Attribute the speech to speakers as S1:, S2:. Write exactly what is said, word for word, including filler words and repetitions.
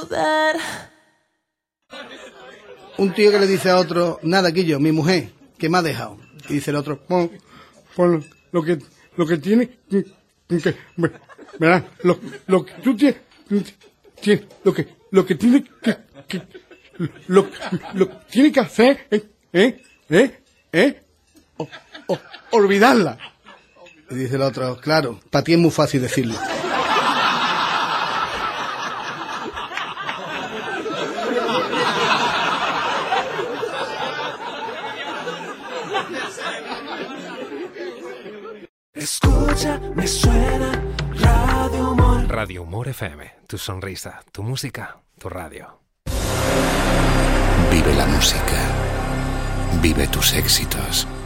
S1: that.
S2: Un tío que le dice a otro, nada, Guillo, mi mujer, que me ha dejado. Y dice el otro, por, por lo que lo que tiene que, que verás, lo, lo que tú tienes, tienes lo que lo que tiene que, que lo, lo que tiene que hacer eh eh eh, eh o, o, olvidarla. Y dice el otro, claro, para ti es muy fácil decirlo.
S3: Escucha, me suena Radio Humor.
S4: Radio Humor F M, tu sonrisa, tu música, tu radio.
S5: Vive la música. Vive tus éxitos.